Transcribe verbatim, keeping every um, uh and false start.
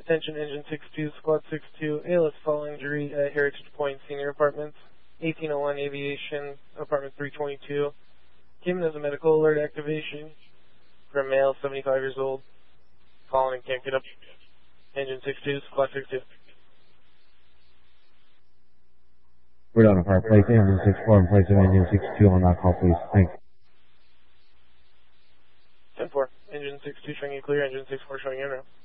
Attention Engine six two, Squad six two, A L S fall injury at Heritage Point Senior Apartments, eighteen oh one Aviation, Apartment three twenty-two. Given as a medical alert activation for a male, seventy-five years old, calling and can't get up. Engine six two, Squad six two. We're on a fire place, Engine six four in place of Engine six two on that call, please. Thanks. ten four, Engine six two showing you clear, Engine six four showing you in route.